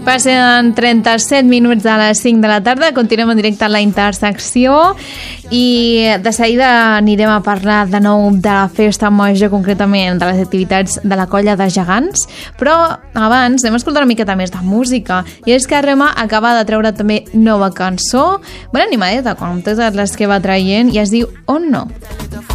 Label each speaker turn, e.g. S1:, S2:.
S1: Passen 37 minuts de les 5 de la tarda, continuem en directe a la Intersecció i de seguida anirem a parlar de nou de la festa major, concretament de les activitats de la colla de gegants, però abans anem a escoltar una miqueta més de música, i és que Rema acaba de treure també nova cançó, ben animadeta com totes les que va traient, i es diu On No.